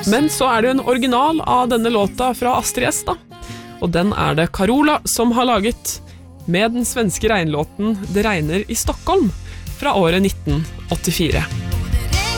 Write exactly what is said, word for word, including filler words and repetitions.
Men så er det jo en original av denne låta fra Astrid S da. Og den er det Carola som har laget med den svenske regnlåten Det regner i Stockholm fra året nitten åttifire.